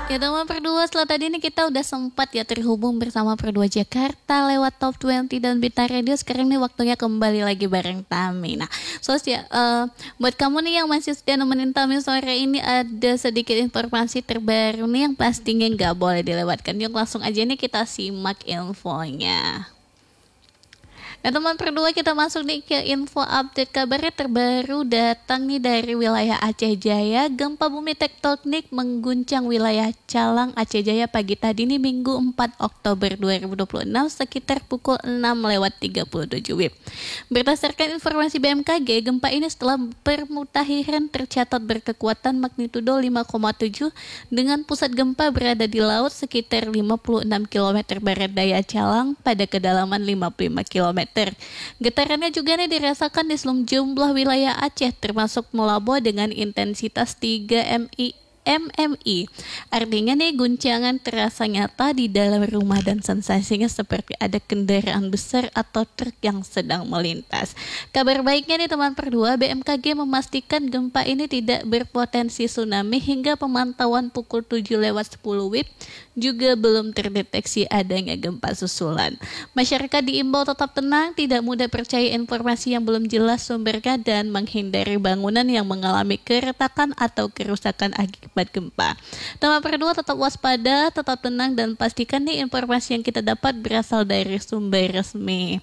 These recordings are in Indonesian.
Ya teman Perdua, setelah tadi ini kita udah sempat ya terhubung bersama Perdua Jakarta lewat Top 20 dan Bita Radio. Sekarang nih waktunya kembali lagi bareng Tami. Nah, buat kamu nih yang masih setia nemenin Tami sore ini, ada sedikit informasi terbaru nih yang pastinya nggak boleh dilewatkan. Yuk langsung aja nih kita simak infonya. Nah teman Perdua, kita masuk nih ke info update kabarnya terbaru datang nih dari wilayah Aceh Jaya. Gempa bumi tektonik mengguncang wilayah Calang, Aceh Jaya pagi tadi nih Minggu 4 Oktober 2026 sekitar pukul 6:37 WIB. Berdasarkan informasi BMKG, gempa ini setelah bermutahiran tercatat berkekuatan magnitudo 5,7 dengan pusat gempa berada di laut sekitar 56 km barat daya Calang pada kedalaman 55 km. Getarannya juga nih dirasakan di sejumlah wilayah Aceh termasuk Mulabo dengan intensitas 3 MMI. Artinya nih guncangan terasa nyata di dalam rumah dan sensasinya seperti ada kendaraan besar atau truk yang sedang melintas. Kabar baiknya nih teman Perdua, BMKG memastikan gempa ini tidak berpotensi tsunami hingga pemantauan pukul 7:10 WIB juga belum terdeteksi adanya gempa susulan. Masyarakat diimbau tetap tenang, tidak mudah percaya informasi yang belum jelas sumbernya dan menghindari bangunan yang mengalami keretakan atau kerusakan akibat gempa. Teman Perdua tetap waspada, tetap tenang dan pastikan nih informasi yang kita dapat berasal dari sumber resmi.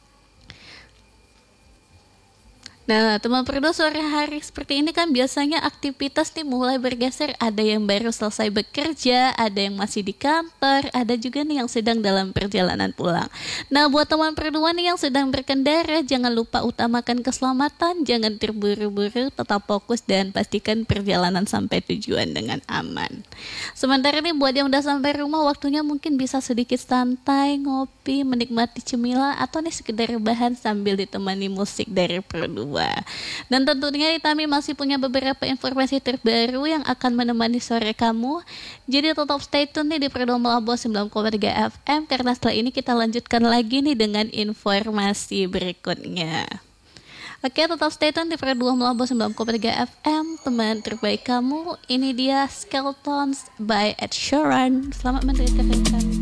Nah, teman Perdua, sore hari seperti ini kan biasanya aktivitas nih mulai bergeser. Ada yang baru selesai bekerja, ada yang masih di kantor, ada juga nih yang sedang dalam perjalanan pulang. Nah, buat teman Perdua nih yang sedang berkendara, jangan lupa utamakan keselamatan, jangan terburu-buru, tetap fokus dan pastikan perjalanan sampai tujuan dengan aman. Sementara nih buat yang udah sampai rumah, waktunya mungkin bisa sedikit santai, ngopi, menikmati cemilan, atau nih sekedar rebahan sambil ditemani musik dari Perdua. Dan tentunya Tami masih punya beberapa informasi terbaru yang akan menemani sore kamu. Jadi tetap stay tune nih di Perdua Melabo 9,3 FM karena setelah ini kita lanjutkan lagi nih dengan informasi berikutnya. Oke, tetap stay tune di Perdua Melabo 9,3 FM, teman terbaik kamu. Ini dia Skeletons by Ed Sheeran. Selamat mendengarkan.